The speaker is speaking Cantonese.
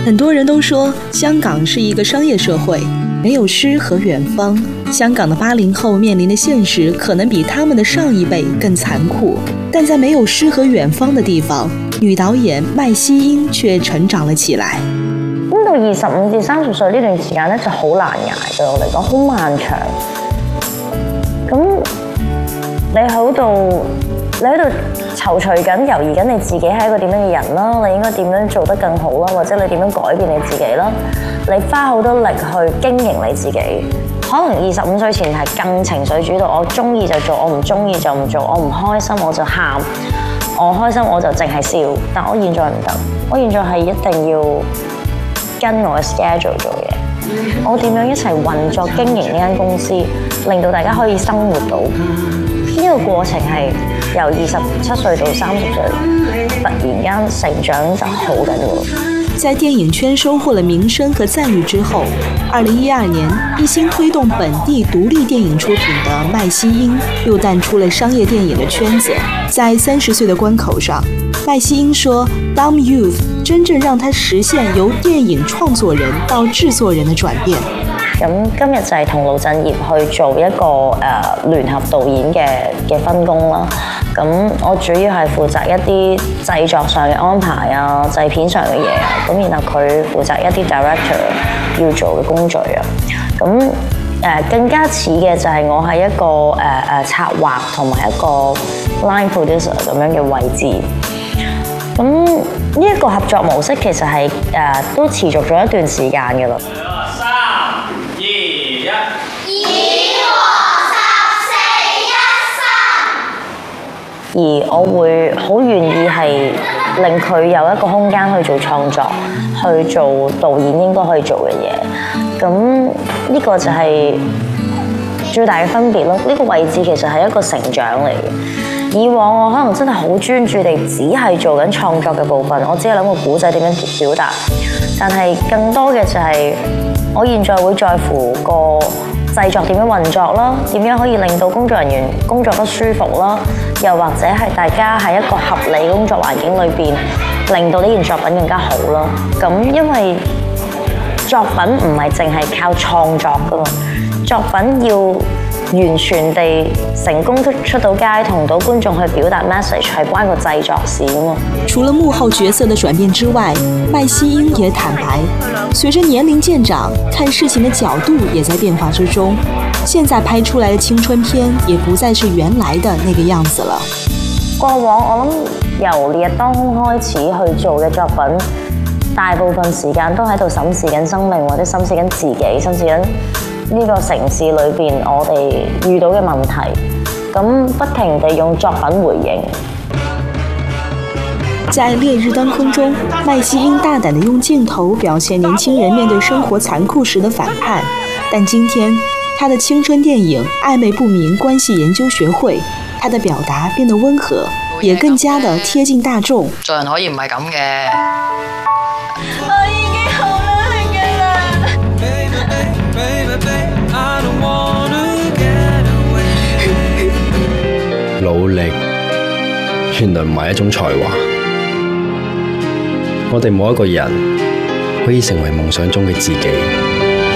很多人都说香港是一个商业社会，没有诗和远方。香港的80后面臨的現實可能比他們的上一輩更殘酷，但在沒有詩和遠方的地方，女導演麥希英卻成長了起來。 咁到25至30歲呢段時間咧就好難捱，對我嚟講好漫長。咁你喺度躊躇緊、猶豫緊你自己係一個點樣嘅人啦，你應該點樣做得更好啦，或者你點樣改變你自己啦，你花好多力去經營你自己。可能25歲前係更情緒主導，我中意就做，我唔中意就唔做，我唔開心我就喊，我開心我就淨係笑。但我現在唔得，我現在係一定要跟我嘅 schedule 做嘢。我點樣一齊運作經營呢間公司，令到大家可以生活到呢個過程係由27歲到30歲，突然間成長就好緊要。 在電影圈收穫了名聲和讚譽之後，2012年一心推動本地獨立電影出品的麥希英又淡出了商業電影的圈子。在30歲的關口上，麥希英說 Dumb Youth 真正讓他實現由電影創作人到製作人的轉變。 咁今日就係同盧振業去做一個聯合導演嘅分工啦。咁我主要係負責一啲製作上嘅安排啊、製片上嘅嘢啊。咁然後佢負責一啲 director 要做嘅工序啊。咁更加似嘅就係我係一個策劃同埋一個 line producer 咁樣嘅位置。咁呢一個合作模式其實係都持續咗一段時間㗎啦。而我會好願意係令佢有一個空間去做創作，去做導演應該可以做嘅嘢。咁呢個就係最大嘅分別咯。呢個位置其實係一個成長嚟嘅。以往我可能真係好專注地只係做緊創作嘅部分，我只係諗個故仔點樣表達。但係更多嘅就係我現在會在乎個製作點樣運作啦，點樣可以令到工作人員工作得舒服啦，又或者係大家喺一個合理工作環境裏邊，令到呢件作品更加好啦。咁因為作品唔係淨係靠創作噶嘛，作品要完全地成功出到街，同到觀眾去表達 message 係關個製作事啊嘛。 除了幕後角色的轉變之外，麥希英也坦白，隨着年齡漸長，看事情的角度也在變化之中。現在拍出來的青春片也不再是原來的那個樣子了。 過往我諗由烈日當空開始去做嘅作品，大部分時間都喺度審視緊生命，或者審視緊自己，審視緊呢個城市裏邊我哋遇到嘅問題，咁不停地用作品回應。 在烈日當空中，麥希英大膽地用鏡頭表現年輕人面對生活殘酷時的反叛。但今天，他的青春電影《曖昧不明關係研究學會》，他的表達變得溫和，也更加的貼近大眾。 做人可以唔係咁嘅。 我已經好努力㗎啦。 努力原來唔係一種才華。我哋冇一個人可以成為夢想中嘅自己。